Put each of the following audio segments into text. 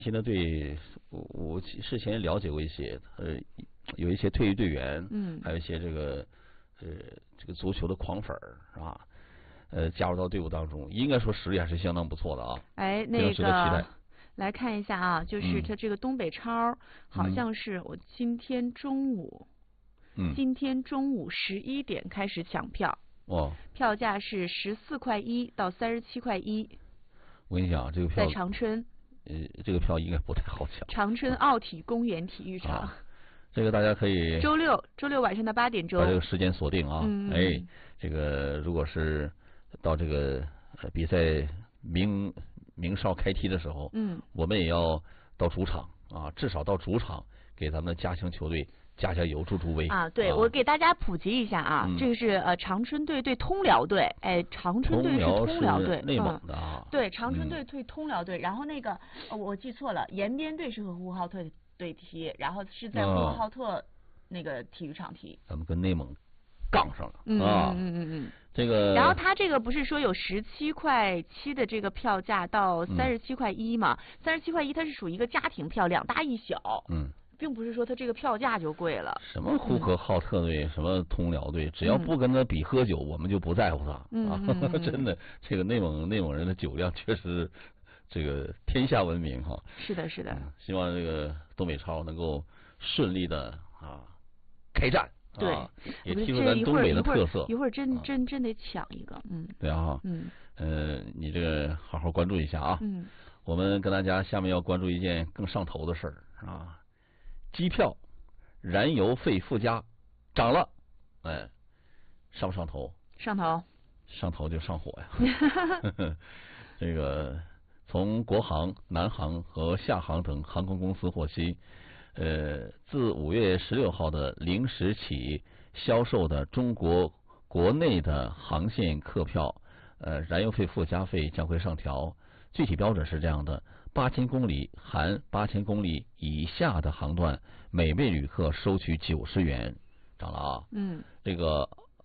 现在对我事前了解过一些，有一些退役队员，还有一些这个足球的狂粉儿，是吧？加入到队伍当中，应该说实力还是相当不错的啊。 哎，那个来看一下啊，就是他这个东北超，好像是我今天中午11点开始抢票。 哦。 票价是14.1块到37.1块。 我跟你讲，这个票在长春。 这个票应该不太好抢。 长春奥体公园体育场。 这个大家可以周六晚上的8点钟把这个时间锁定啊。哎，这个如果是到这个比赛鸣哨开踢的时候，我们也要到主场啊，至少到主场给咱们的家乡球队加油助威啊！对，我给大家普及一下啊，这个是长春队对通辽队，哎，长春队是通辽队， 内蒙的啊。 对，长春队对通辽队，然后那个我记错了，延边队是和呼和浩特队踢，然后是在呼和浩特那个体育场踢。 咱们跟内蒙杠上了啊！这个， 然后他这个不是说有17.7块的这个票价到37.1块嘛？37.1块它是属于一个家庭票，2大1小。并不是说他这个票价就贵了。 什么呼和浩特队，什么通辽队，只要不跟他比喝酒，我们就不在乎他啊！真的，这个内蒙人的酒量确实这个天下闻名哈。 是的，是的。 希望这个东北超能够顺利的开战。 对， 也提出咱东北的特色。 一会儿真得抢一个， 对啊，你这个好好关注一下啊。我们跟大家下面要关注一件更上头的事儿啊。机票、燃油费附加涨了，哎，上不上头？ 上头， 上头就上火呀。这个从国航、南航和厦航等航空公司获悉，自5月16号的0时起销售的中国国内的航线客票，燃油费附加费将会上调。具体标准是这样的：8000公里含8000公里以下的航段，每位旅客收取90元，涨了啊。这个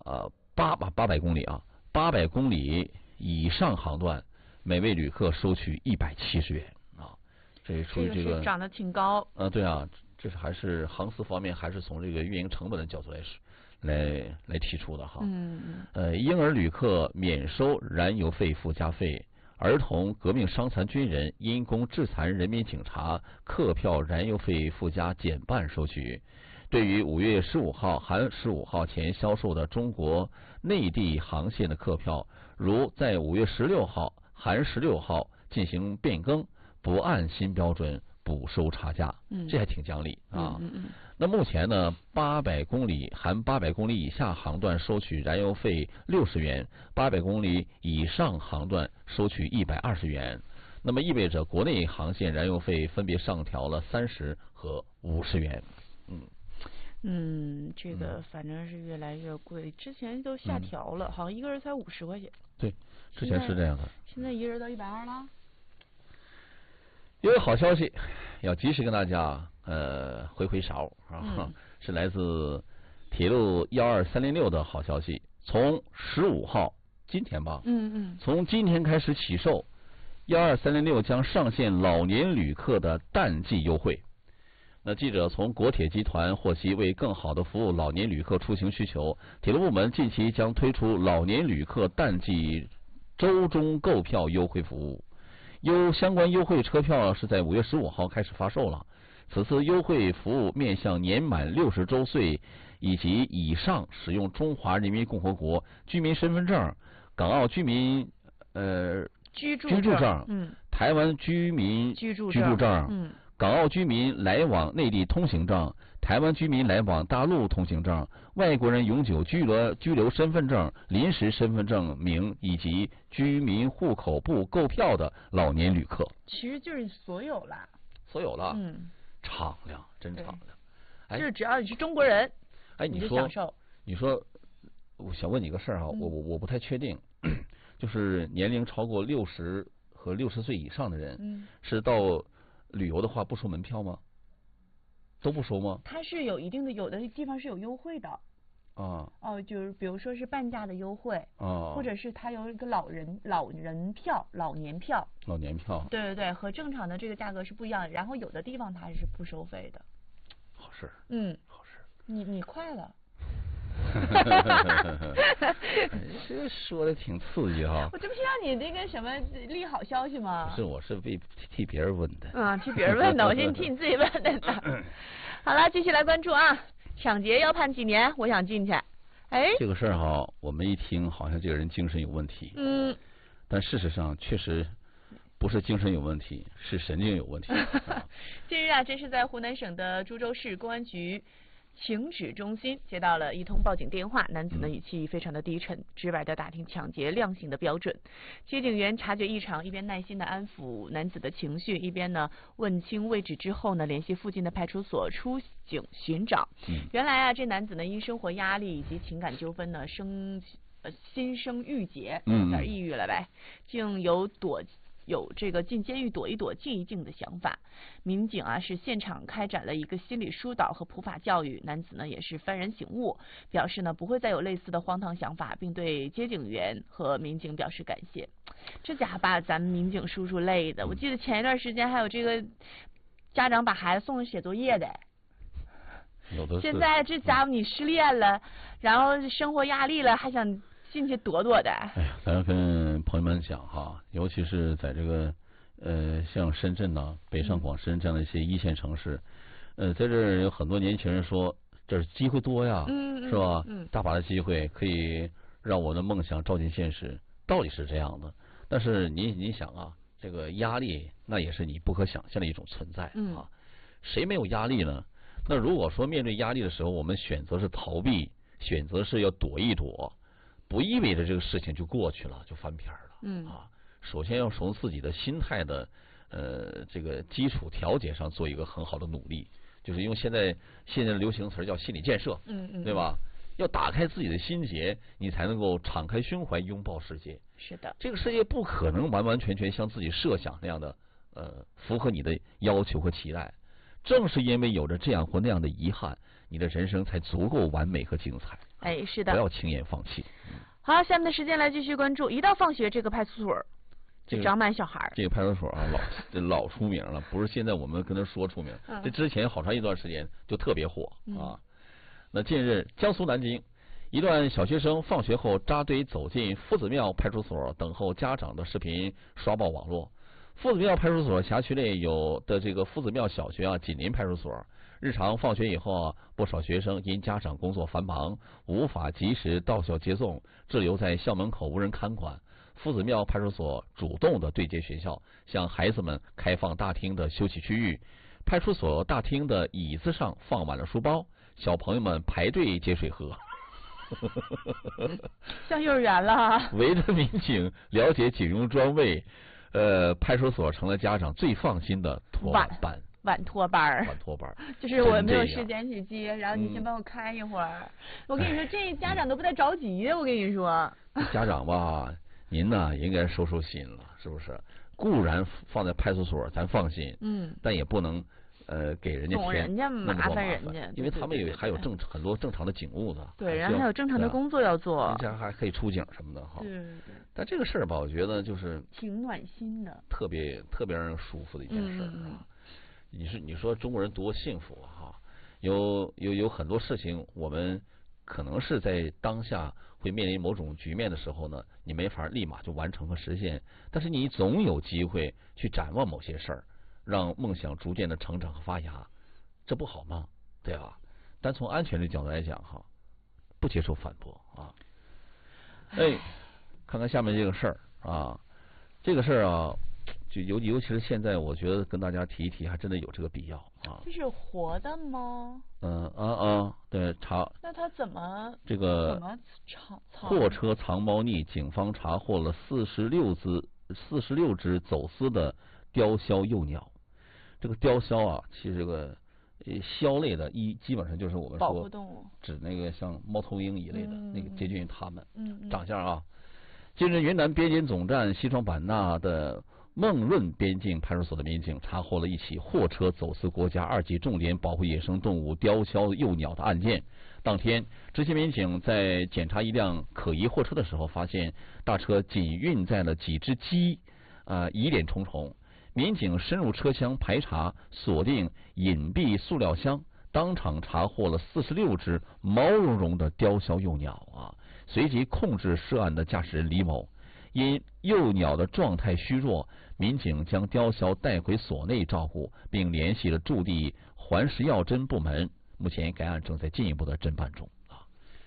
800公里啊，800公里以上航段，每位旅客收取170元啊。这属于这个涨得挺高。 对啊，这是还是航司方面还是从这个运营成本的角度来提出的哈。婴儿旅客免收燃油费附加费。儿童、革命伤残军人、因公致残人民警察客票燃油费附加减半收取。对于5月15号含15号前销售的中国内地航线的客票，如在5月16号含16号进行变更，不按新标准补收差价。这还挺讲理啊。那目前呢，800公里含800公里以下航段收取燃油费60元，800公里以上航段收取120元。那么意味着国内航线燃油费分别上调了30和50元。 这个反正是越来越贵，之前都下调了，好像一个人才50块钱。 对，之前是这样的。 现在一个人到120了。 有个好消息，要及时跟大家回勺啊，是来自铁路12306的好消息。从15号今天吧，从今天开始起售，12306将上线老年旅客的淡季优惠。那记者从国铁集团获悉，为更好的服务老年旅客出行需求，铁路部门近期将推出老年旅客淡季周中购票优惠服务。相关优惠车票是在5月15号开始发售了。此次优惠服务面向年满60周岁以及以上使用中华人民共和国居民身份证、港澳居民居住证、台湾居民居住证、港澳居民来往内地通行证、台湾居民来往大陆通行证、外国人永久居留身份证、临时身份证明以及居民户口簿购票的老年旅客。 其实就是所有了。 所有了。敞亮，真敞亮。 就是只要你是中国人， 你就享受。 你说，我想问你个事儿哈，我不太确定，就是年龄超过60和60岁以上的人，是到旅游的话不收门票吗？都不收吗？ 它是有一定的，有的地方是有优惠的。 啊。 哦，就是比如说是半价的优惠。 哦。 或者是它有一个老年票。老年票。对对对，和正常的这个价格是不一样的。然后有的地方它是不收费的。 好事。好事。 你快了。 这说的挺刺激哈！ 我这不是让你那个什么利好消息吗？ 不是，我是替别人问的。 替别人问的，我寻思替你自己问的呢。好了，继续来关注啊！抢劫要判几年？我想进去。哎， 这个事儿哈，我们一听好像这个人精神有问题。但事实上确实不是精神有问题，是神经有问题。 近日啊，这是在湖南省的株洲市公安局情指中心接到了一通报警电话，男子呢语气非常的低沉，直白的打听抢劫量刑的标准。接警员察觉异常，一边耐心的安抚男子的情绪，一边呢问清位置之后呢，联系附近的派出所出警寻找。原来啊，这男子呢因生活压力以及情感纠纷呢心生郁结，有点抑郁了呗，竟有这个进监狱躲一躲、静一静的想法。民警啊是现场开展了一个心理疏导和普法教育，男子呢也是幡然醒悟，表示呢不会再有类似的荒唐想法，并对接警员和民警表示感谢。这家伙把咱们民警叔叔累的，我记得前一段时间还有这个家长把孩子送去写作业的。现在这家伙你失恋了，然后生活压力了，还想进去躲躲的。 哎呀，咱要跟朋友们讲哈，尤其是在这个像深圳呐、北上广深这样的一些一线城市，在这儿有很多年轻人说这儿机会多呀，是吧？大把的机会可以让我的梦想照进现实，道理是这样的。但是你想啊，这个压力那也是你不可想象的一种存在啊。谁没有压力呢？那如果说面对压力的时候，我们选择是逃避，选择是要躲一躲，不意味着这个事情就过去了，就翻篇了。首先要从自己的心态的这个基础调节上做一个很好的努力，就是用现在流行词叫心理建设，对吧？要打开自己的心结，你才能够敞开胸怀拥抱世界。 是的， 这个世界不可能完完全全像自己设想那样的符合你的要求和期待。正是因为有着这样或那样的遗憾，你的人生才足够完美和精彩。 哎，是的， 不要轻言放弃。 好，下面的时间来继续关注。一到放学，这个派出所就长满小孩。 这个派出所啊，老出名了，不是现在我们跟他说出名，这之前好长一段时间就特别火啊。那近日，江苏南京一段小学生放学后扎堆走进夫子庙派出所等候家长的视频刷爆网络。夫子庙派出所辖区内有的这个夫子庙小学啊，紧邻派出所。日常放学以后啊，不少学生因家长工作繁忙，无法及时到校接送，滞留在校门口无人看管。夫子庙派出所主动的对接学校，向孩子们开放大厅的休息区域。派出所大厅的椅子上放满了书包，小朋友们排队接水喝。 像幼儿园了。 围着民警了解警用装备，派出所成了家长最放心的托晚班。 晚托班就是我没有时间去接，然后你先帮我看一会儿。我跟你说，这家长都不带着急的。我跟你说， 家长吧，您呢应该收心了，是不是？固然放在派出所咱放心，但也不能给人家添那么多麻烦人家， 因为他们还有很多正常的警务的， 对，然后还有正常的工作要做， 这样还可以出警什么的哈。 对。 但这个事儿吧，我觉得就是挺暖心的， 特别让人舒服的一件事啊。你说中国人多幸福哈，有很多事情我们可能是在当下会面临某种局面的时候呢，你没法立马就完成和实现，但是你总有机会去展望某些事儿，让梦想逐渐的成长和发芽，这不好吗？对吧？但从安全的角度来讲哈，不接受反驳啊。看看下面这个事儿啊，这个事儿啊。就尤其是现在，我觉得跟大家提一提，还真的有这个必要啊。 这是活的吗？ 对， 那他怎么货车藏猫腻，警方查获了46只走私的雕鸮幼鸟。这个雕鸮啊，其实这个鸮类的基本上就是我们说保护动物， 指那个像猫头鹰一类的那个接近于它们长相啊。近日，云南边检总站西双版纳的孟润边境派出所的民警查获了一起货车走私国家2级重点保护野生动物雕鸮幼鸟的案件。当天，执勤民警在检查一辆可疑货车的时候，发现大车仅运载了几只鸡，疑点重重。民警深入车厢排查，锁定隐蔽塑料箱，当场查获了46只毛茸茸的雕鸮幼鸟啊！随即控制涉案的驾驶人李某。因幼鸟的状态虚弱，民警将雕鸮带回所内照顾，并联系了驻地环食药侦部门。目前该案正在进一步的侦办中啊。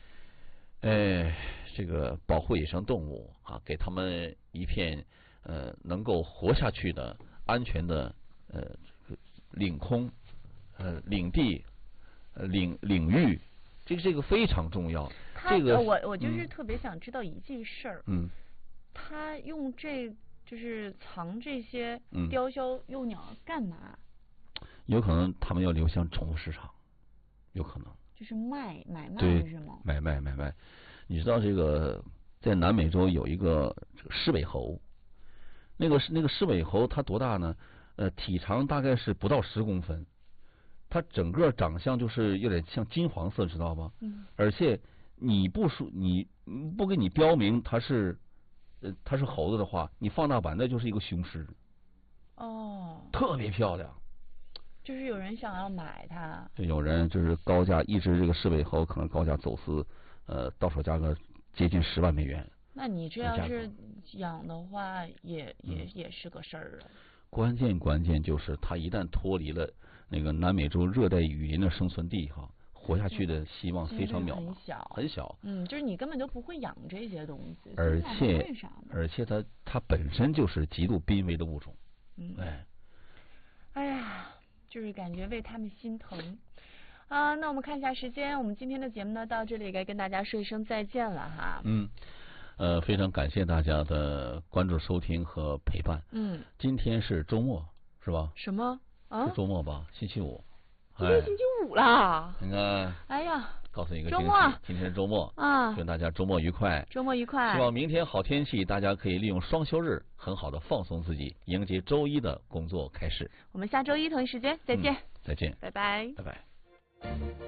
这个保护野生动物啊，给他们一片能够活下去的安全的领空领地领域，这个非常重要。这个我就是特别想知道一件事儿。他用就是藏这些雕鸮幼鸟干嘛？ 有可能他们要流向宠物市场，有可能就是买卖是吗？ 买卖。你知道这个在南美洲有一个狮尾猴，那个狮尾猴它多大呢？体长大概是不到10公分，它整个长相就是有点像金黄色，知道吗？而且你不给你标明它是猴子的话，你放大版那就是一个雄狮。特别漂亮。 就是有人想要买它。 对，有人就是高价，一只这个狮尾猴可能高价走私，到手价格接近10万美元。 那你这要是养的话，也是个事儿啊。 关键就是它一旦脱离了那个南美洲热带雨林的生存地哈，活下去的希望非常渺茫，很小。 就是你根本就不会养这些东西。 而且它本身就是极度濒危的物种。 哎呀，就是感觉为他们心疼啊。那我们看一下时间，我们今天的节目呢到这里该跟大家说一声再见了哈。 非常感谢大家的关注、收听和陪伴。今天是周末是吧？ 什么啊？ 是周末吧？星期五。 今天星期五啦！ 你看。 哎呀， 告诉你一个周末， 今天是周末啊！ 祝大家周末愉快。 周末愉快。 希望明天好天气，大家可以利用双休日很好的放松自己，迎接周一的工作开始。 我们下周一同一时间再见。 再见。 拜拜。 拜拜。